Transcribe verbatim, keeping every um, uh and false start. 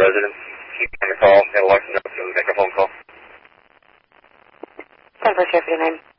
residents. Keep on the call. Have a license up, so make a phone call. ten four, share for your name.